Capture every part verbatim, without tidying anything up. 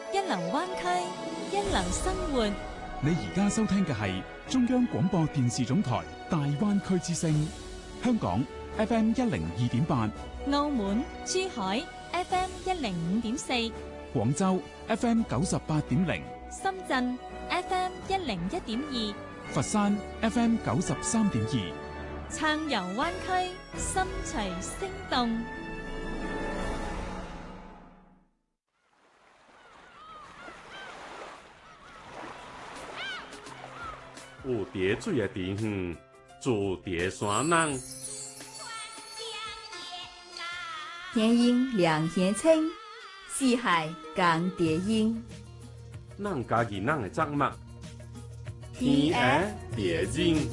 一流灣區，一流生活。 你而家收聽嘅係中央廣播電視總台大灣區之聲，香港 F M 一零二點八， 澳門、珠海 F M 一零五點四， 廣州 F M 九十八點零， 深圳 F M 一零一點二， 佛山 F M 九十三點二。 暢遊灣區，心隨聲動。 有蝶水的地方，住蝶山人。 天陰兩天青，四海共蝶音。 咱家己咱的作物，天涯蝶音。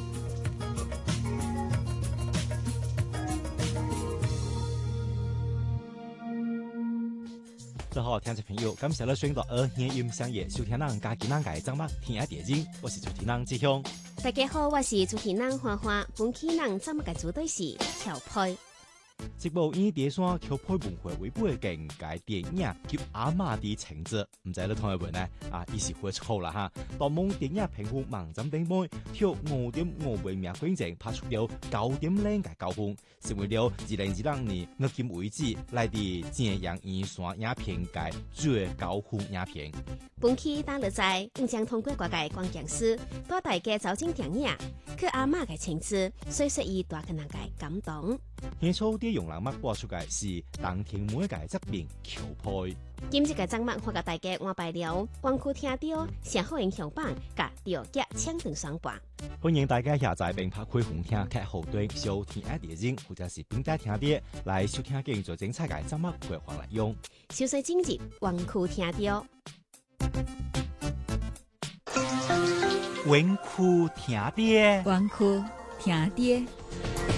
大家好，聽眾朋友，感謝你選擇二天音相約收聽咱家己咱嘅節目《天涯蝶音》，我是主持人志雄。 大家好，我是主持人花花，本期咱節目嘅主題是橋配。 節目以蝶山橋配文化為背景，介電影及阿媽的情節，唔知你同學們呢啊，一時會錯啦哈！當蒙電影評分網站頂妹挑五點五倍名觀眾拍出了九點零嘅高分，成為了二零二兩年迄今為止來自正陽院線影片界最高分影片。 本期打落在唔將通過各界關鍵詞，帶大家走進電影，佢阿媽嘅情節，雖說以大嘅人嘅感動。 獻出啲用人物播出嘅是當天每嘅側面橋配。 今日嘅節目我甲大家安排了灣區聽到上好影響榜甲調節搶斷雙盤。 歡迎大家下載並拍開紅聽劇後端收聽一碟音，或者是並帶聽啲來收聽更多精彩嘅節目規劃內容。 小細今日灣區聽到， 灣區聽啲， 灣區聽啲。